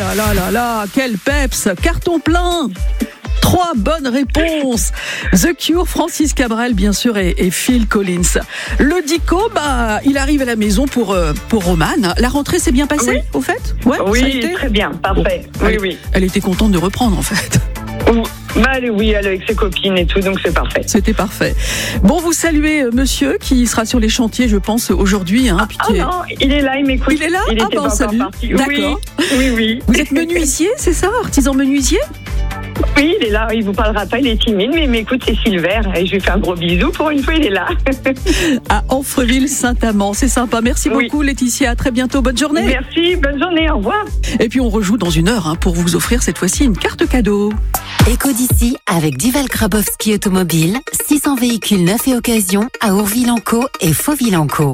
là là là là, quel peps, carton plein. 3 bonnes réponses. The Cure, Francis Cabrel, bien sûr, et Phil Collins. Le Dico, il arrive à la maison pour Romane. La rentrée s'est bien passée, au fait? Ouais, oui, très bien, parfait. Bon, oui. Elle était contente de reprendre, en fait. Elle est avec ses copines et tout, donc c'est parfait. C'était parfait. Bon, vous saluez monsieur qui sera sur les chantiers, je pense, aujourd'hui. Non, il est là, il m'écoute. Il est là? Il était pas encore parti. D'accord. Oui. Vous êtes menuisier, c'est ça? Artisan menuisier? Oui, il est là, il vous parlera pas, il est timide, mais il m'écoute, c'est Silver, et je lui fais un gros bisou, pour une fois, il est là. À Amfreville-Saint-Amand, c'est sympa. Merci beaucoup Laetitia, à très bientôt, bonne journée. Merci, bonne journée, au revoir. Et puis on rejoue dans 1 heure pour vous offrir cette fois-ci une carte cadeau. Éco d'ici avec Duval Grabowski Automobile, 600 véhicules neufs et occasion à Ourville-en-Caux et Fauville-en-Caux.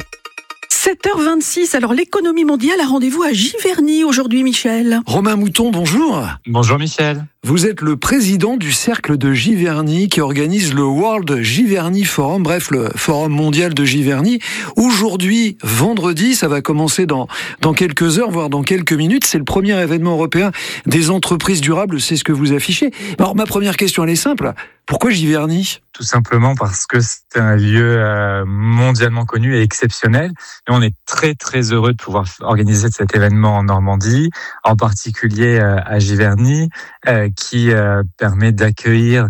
7h26, alors l'économie mondiale a rendez-vous à Giverny aujourd'hui, Michel. Romain Mouton, bonjour. Bonjour Michel. Vous êtes le président du cercle de Giverny qui organise le World Giverny Forum, bref, le forum mondial de Giverny. Aujourd'hui, vendredi, ça va commencer dans quelques heures, voire dans quelques minutes. C'est le premier événement européen des entreprises durables, c'est ce que vous affichez. Alors ma première question, elle est simple. Pourquoi Giverny ? Tout simplement parce que c'est un lieu mondialement connu et exceptionnel. Et on est très très heureux de pouvoir organiser cet événement en Normandie, en particulier à Giverny, qui permet d'accueillir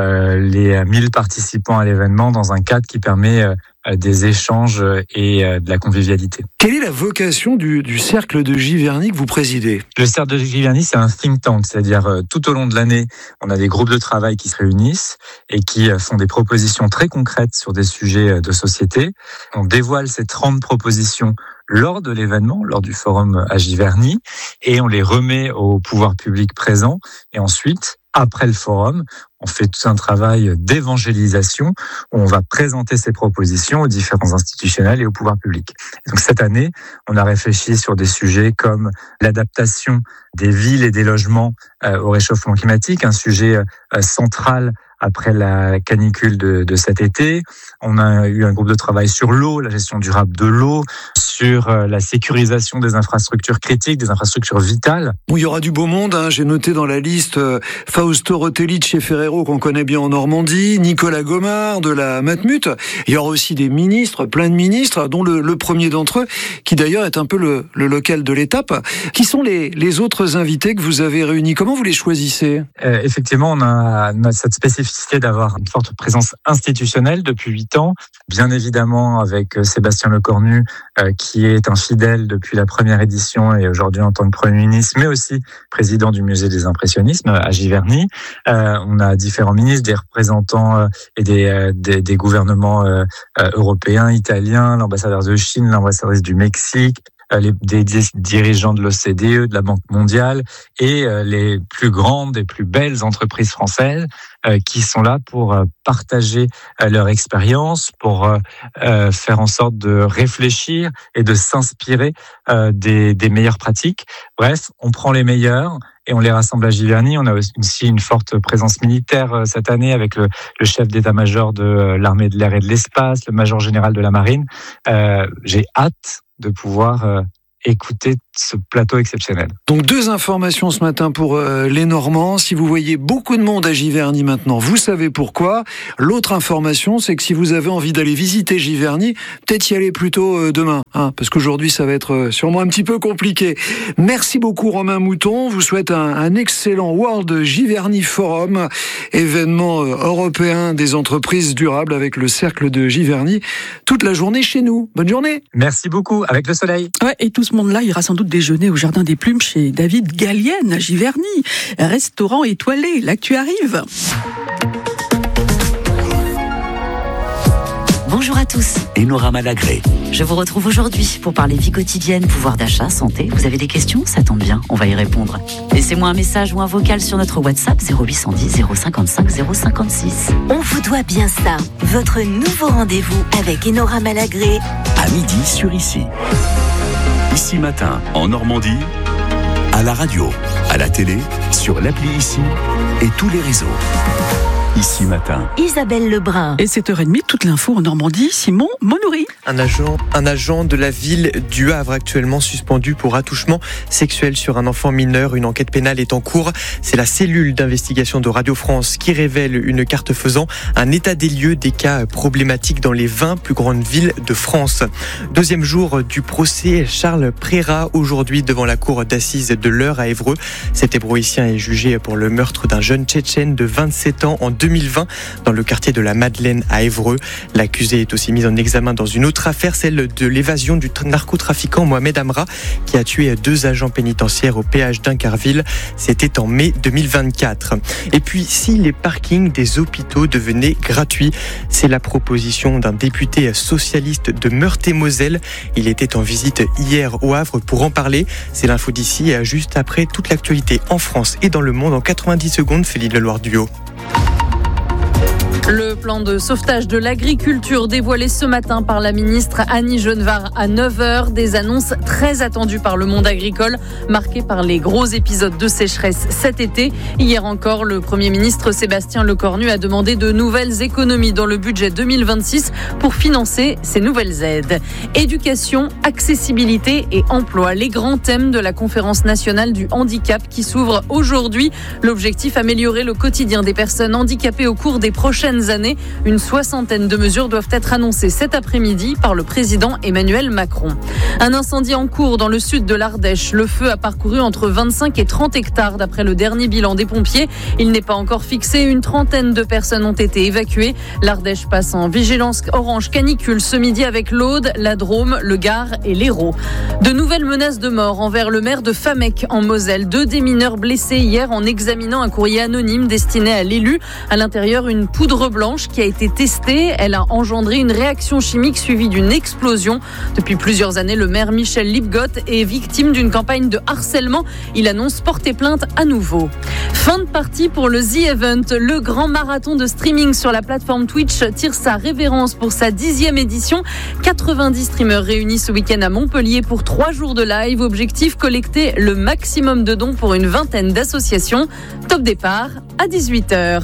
les 1000 participants à l'événement dans un cadre qui permet des échanges et de la convivialité. Quelle est la vocation du cercle de Giverny que vous présidez ? Le cercle de Giverny, c'est un think tank, c'est-à-dire tout au long de l'année, on a des groupes de travail qui se réunissent et qui font des propositions très concrètes sur des sujets de société. On dévoile ces 30 propositions lors de l'événement, lors du forum à Giverny, et on les remet au pouvoir public présent. Et ensuite, après le forum, on fait tout un travail d'évangélisation où on va présenter ces propositions aux différents institutionnels et au pouvoir public. Et donc cette année, on a réfléchi sur des sujets comme l'adaptation des villes et des logements au réchauffement climatique, un sujet central après la canicule de cet été. On a eu un groupe de travail sur l'eau, la gestion durable de l'eau, sur la sécurisation des infrastructures critiques, des infrastructures vitales. Bon, il y aura du beau monde, hein. J'ai noté dans la liste Fausto Rotelli de chez Ferrero, qu'on connaît bien en Normandie, Nicolas Gomard de la Matmut. Il y aura aussi des ministres, plein de ministres, dont le premier d'entre eux, qui d'ailleurs est un peu le local de l'étape. Qui sont les autres invités que vous avez réunis ? Comment vous les choisissez ? Effectivement, on a cette spécificité d'avoir une forte présence institutionnelle depuis 8 ans. Bien évidemment, avec Sébastien Lecornu, qui est un fidèle depuis la première édition et aujourd'hui en tant que Premier ministre, mais aussi président du Musée des Impressionnismes à Giverny. On a différents ministres, des représentants et des gouvernements européens, italiens, l'ambassadeur de Chine, l'ambassadrice du Mexique, des dirigeants de l'OCDE, de la Banque mondiale et les plus grandes et plus belles entreprises françaises qui sont là pour partager leur expérience, pour faire en sorte de réfléchir et de s'inspirer des meilleures pratiques. Bref, on prend les meilleurs et on les rassemble à Giverny. On a aussi une forte présence militaire cette année avec le chef d'état-major de l'armée de l'air et de l'espace, le major général de la marine. J'ai hâte de pouvoir écouter ce plateau exceptionnel. Donc 2 informations ce matin pour les Normands. Si vous voyez beaucoup de monde à Giverny maintenant, vous savez pourquoi. L'autre information, c'est que si vous avez envie d'aller visiter Giverny, peut-être y aller plutôt demain, parce qu'aujourd'hui ça va être sûrement un petit peu compliqué. Merci beaucoup Romain Mouton. Vous souhaite un excellent World Giverny Forum, événement européen des entreprises durables avec le cercle de Giverny, toute la journée chez nous. Bonne journée. Merci beaucoup, avec le soleil. Ouais, et tout ce monde-là ira sans doute déjeuner au Jardin des Plumes chez David Gallienne à Giverny. Restaurant étoilé, l'actu arrive. Bonjour à tous. Enora Malagré. Je vous retrouve aujourd'hui pour parler vie quotidienne, pouvoir d'achat, santé. Vous avez des questions ? Ça tombe bien, on va y répondre. Laissez-moi un message ou un vocal sur notre WhatsApp 0810 055 056. On vous doit bien ça. Votre nouveau rendez-vous avec Enora Malagré. À midi sur Ici. Ici Matin, en Normandie, à la radio, à la télé, sur l'appli Ici et tous les réseaux. Ici Matin. Isabelle Lebrun. Et 7h30, toute l'info en Normandie, Simon Monouri. Un agent de la ville du Havre actuellement suspendu pour attouchement sexuel sur un enfant mineur. Une enquête pénale est en cours. C'est la cellule d'investigation de Radio France qui révèle une carte faisant un état des lieux des cas problématiques dans les 20 plus grandes villes de France. Deuxième jour du procès Charles Prérat aujourd'hui devant la cour d'assises de l'Eure à Évreux. Cet Hébroïcien est jugé pour le meurtre d'un jeune Tchétchène de 27 ans en 2020 dans le quartier de la Madeleine à Évreux. L'accusé est aussi mis en examen dans une autre affaire, celle de l'évasion du narcotrafiquant Mohamed Amra qui a tué 2 agents pénitentiaires au péage d'Incarville. C'était en mai 2024. Et puis, si les parkings des hôpitaux devenaient gratuits, c'est la proposition d'un député socialiste de Meurthe-et-Moselle. Il était en visite hier au Havre pour en parler. C'est l'info d'ici, juste après toute l'actualité en France et dans le monde en 90 secondes. Féline Leloir-Duhaut. Le plan de sauvetage de l'agriculture dévoilé ce matin par la ministre Annie Genevard à 9h. Des annonces très attendues par le monde agricole, marquées par les gros épisodes de sécheresse cet été. Hier encore, le Premier ministre Sébastien Lecornu a demandé de nouvelles économies dans le budget 2026 pour financer ces nouvelles aides. Éducation, accessibilité et emploi, les grands thèmes de la conférence nationale du handicap qui s'ouvre aujourd'hui. L'objectif, améliorer le quotidien des personnes handicapées au cours des prochaines années. Une 60aine de mesures doivent être annoncées cet après-midi par le président Emmanuel Macron. Un incendie en cours dans le sud de l'Ardèche. Le feu a parcouru entre 25 et 30 hectares d'après le dernier bilan des pompiers. Il n'est pas encore fixé. Une trentaine de personnes ont été évacuées. L'Ardèche passe en vigilance orange canicule ce midi avec l'Aude, la Drôme, le Gard et l'Hérault. De nouvelles menaces de mort envers le maire de Famec en Moselle. 2 des mineurs blessés hier en examinant un courrier anonyme destiné à l'élu. À l'intérieur, une poudre blanche qui a été testée. Elle a engendré une réaction chimique suivie d'une explosion. Depuis plusieurs années, le maire Michel Lipgott est victime d'une campagne de harcèlement. Il annonce porter plainte à nouveau. Fin de partie pour le The Event. Le grand marathon de streaming sur la plateforme Twitch tire sa révérence pour sa 10e édition. 90 streamers réunis ce week-end à Montpellier pour 3 jours de live. Objectif, collecter le maximum de dons pour une vingtaine d'associations. Top départ à 18h.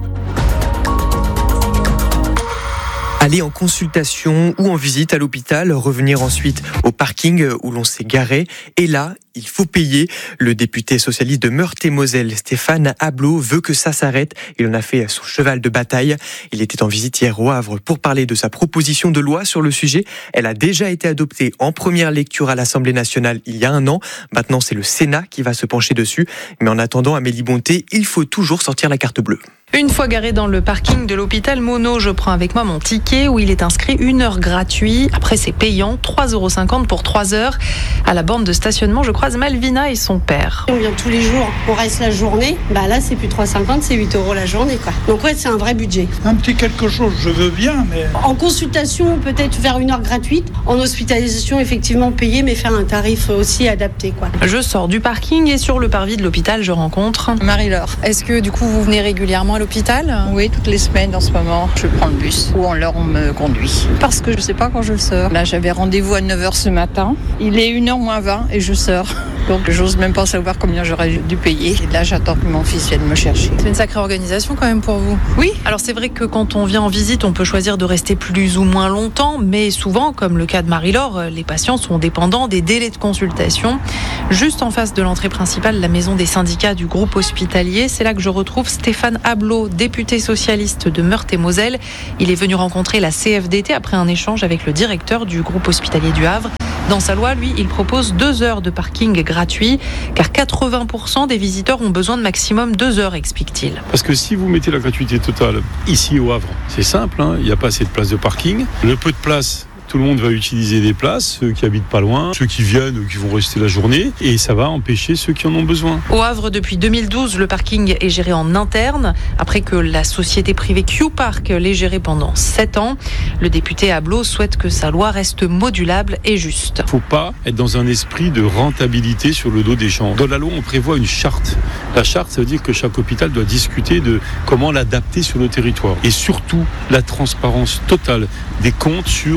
Aller en consultation ou en visite à l'hôpital, revenir ensuite au parking où l'on s'est garé. Et là, il faut payer. Le député socialiste de Meurthe-et-Moselle, Stéphane Ablot, veut que ça s'arrête. Il en a fait son cheval de bataille. Il était en visite hier au Havre pour parler de sa proposition de loi sur le sujet. Elle a déjà été adoptée en première lecture à l'Assemblée nationale il y a 1 an. Maintenant, c'est le Sénat qui va se pencher dessus. Mais en attendant, Amélie Bonté, il faut toujours sortir la carte bleue. Une fois garé dans le parking de l'hôpital Monod, je prends avec moi mon ticket où il est inscrit 1 heure gratuit. Après, c'est payant, 3,50 € pour 3 heures. À la borne de stationnement, je croise Malvina et son père. On vient tous les jours, on reste la journée. Là, c'est plus 3,50 €, c'est 8 € la journée, quoi. Donc ouais, c'est un vrai budget. Un petit quelque chose, je veux bien, mais... En consultation, peut-être faire 1 heure gratuite. En hospitalisation, effectivement, payer, mais faire un tarif aussi adapté, quoi. Je sors du parking et sur le parvis de l'hôpital, je rencontre Marie-Laure. Est-ce que du coup, vous venez régulièrement à l'hôpital? Oui, toutes les semaines en ce moment. Je prends le bus ou alors on me conduit. Parce que je ne sais pas quand je sors. Là, j'avais rendez-vous à 9h ce matin. Il est 1h moins 20 et je sors. Donc, j'ose même pas savoir combien j'aurais dû payer. Et là, j'attends que mon fils vienne me chercher. C'est une sacrée organisation quand même pour vous. Oui, alors c'est vrai que quand on vient en visite, on peut choisir de rester plus ou moins longtemps. Mais souvent, comme le cas de Marie-Laure, les patients sont dépendants des délais de consultation. Juste en face de l'entrée principale, la maison des syndicats du groupe hospitalier. C'est là que je retrouve Stéphane Ablot, député socialiste de Meurthe-et-Moselle. Il est venu rencontrer la CFDT après un échange avec le directeur du groupe hospitalier du Havre. Dans sa loi, lui, il propose 2 heures de parking gratuit, car 80% des visiteurs ont besoin de maximum 2 heures, explique-t-il. Parce que si vous mettez la gratuité totale ici au Havre, c'est simple, il n'y a pas assez de place de parking. Le peu de place, tout le monde va utiliser des places, ceux qui habitent pas loin, ceux qui viennent, qui vont rester la journée, et ça va empêcher ceux qui en ont besoin. Au Havre, depuis 2012, le parking est géré en interne, après que la société privée Q-Park l'ait géré pendant 7 ans. Le député Ablot souhaite que sa loi reste modulable et juste. Il ne faut pas être dans un esprit de rentabilité sur le dos des gens. Dans la loi, on prévoit une charte. La charte, ça veut dire que chaque hôpital doit discuter de comment l'adapter sur le territoire. Et surtout, la transparence totale des comptes sur le fonctionnement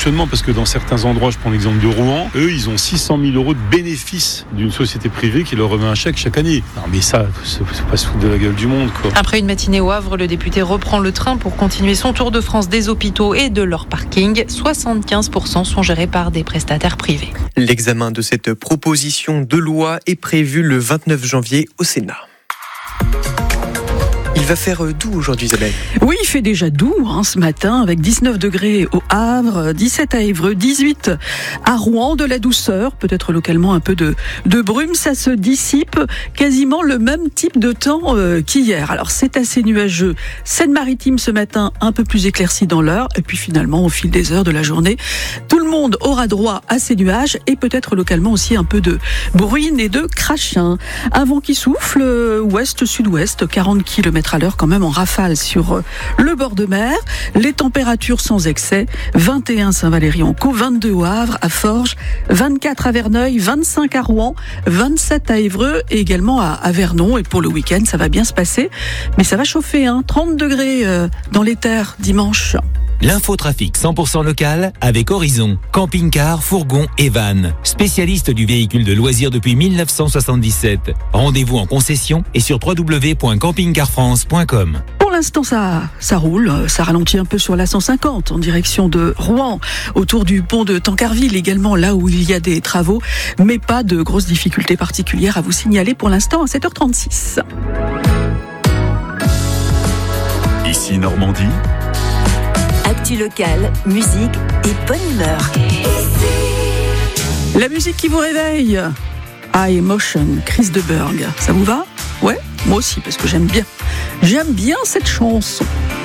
fonctionnement, parce que dans certains endroits, je prends l'exemple de Rouen, eux, ils ont 600 000 euros de bénéfices d'une société privée qui leur remet un chèque chaque année. Non, mais ça, c'est pas se foutre de la gueule du monde, quoi. Après une matinée au Havre, le député reprend le train pour continuer son tour de France des hôpitaux et de leurs parkings. 75% sont gérés par des prestataires privés. L'examen de cette proposition de loi est prévu le 29 janvier au Sénat. Il va faire doux aujourd'hui, Isabelle. Oui, il fait déjà doux ce matin, avec 19 degrés au Havre, 17 à Évreux, 18 à Rouen, de la douceur, peut-être localement un peu de brume, ça se dissipe, quasiment le même type de temps qu'hier. Alors c'est assez nuageux, Seine-Maritime ce matin, un peu plus éclairci dans l'heure, et puis finalement au fil des heures de la journée, tout le monde aura droit à ces nuages, et peut-être localement aussi un peu de bruine et de crachin. Un vent qui souffle, ouest-sud-ouest, 40 km à l'heure quand même en rafale sur le bord de mer. Les températures sans excès, 21 Saint-Valery-en-Caux, 22 au Havre, à Forges, 24 à Verneuil, 25 à Rouen, 27 à Évreux et également à Vernon. Et pour le week-end, ça va bien se passer, mais ça va chauffer, 30 degrés dans les terres dimanche. L'infotrafic 100% local avec Horizon, camping-car, fourgon et van. Spécialiste du véhicule de loisirs depuis 1977. Rendez-vous en concession et sur www.campingcarfrance.com. Pour l'instant, ça roule, ça ralentit un peu sur la 150 en direction de Rouen, autour du pont de Tancarville également, là où il y a des travaux, mais pas de grosses difficultés particulières à vous signaler pour l'instant à 7h36. Ici Normandie. Actu locale, musique et bonne humeur. La musique qui vous réveille. High Emotion, Chris de Burgh. Ça vous va ? Ouais, moi aussi, parce que j'aime bien cette chanson.